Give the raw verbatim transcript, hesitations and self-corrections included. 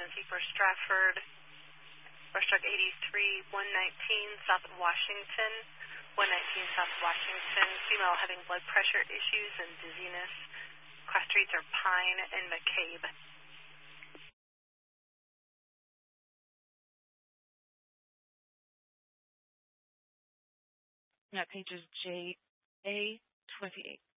Kentucky for Stratford. Rush truck eighty-three, one nineteen, south of Washington. one nineteen, south of Washington. Female having blood pressure issues and dizziness. Class streets are Pine and McCabe. That page is J A twenty-eight.